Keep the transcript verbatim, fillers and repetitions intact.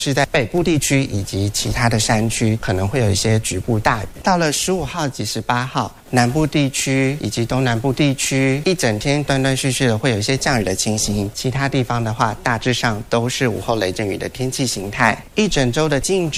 是在北部地区以及其他的山区可能会有一些局部大雨。到了十五号及十八号，南部地区以及东南部地区一整天断断续续的会有一些降雨的情形，其他地方的话大致上都是午后雷阵雨的天气形态。一整周的进